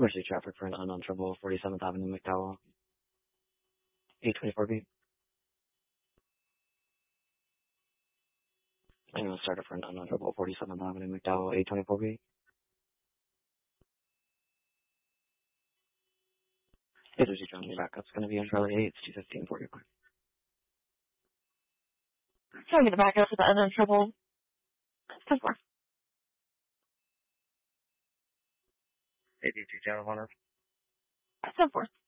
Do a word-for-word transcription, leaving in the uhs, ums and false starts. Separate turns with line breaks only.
Emergency traffic for an unknown trouble, forty-seventh Avenue, McDowell. eight twenty-four B. I'm going to start it for an unknown trouble, forty-seventh Avenue, McDowell, eight twenty-four B. Hey, there's your John Lee backup's going to be on Charlie eight, it's two fifteen forty-five.
Trying to get the backup for the unknown trouble. ten four.
Hey, D two Channel Hunter.
ten four.